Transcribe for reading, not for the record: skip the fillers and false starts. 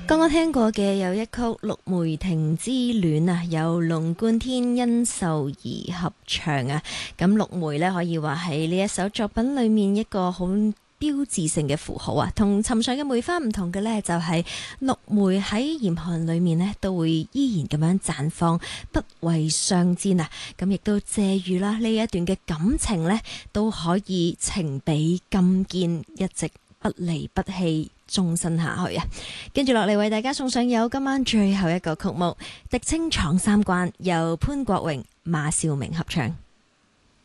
剛剛聽過嘅有一曲《陸梅亭之戀》啊，由龍貫天、殷秀儀合唱啊。咁陸梅呢，可以話喺呢一首作品裏面一個好標誌性嘅符號啊。同尋常嘅梅花唔同嘅呢，就係陸梅喺嚴寒裏面呢，都會依然咁樣綻放，不畏相煎啊。咁亦都借喻啦呢一段嘅感情呢，都可以情比金堅，一直不離不棄，終身下去啊！跟住落嚟為大家送上有今晚最後一個曲目《狄青闖三關》，由潘國榮、馬兆明合唱。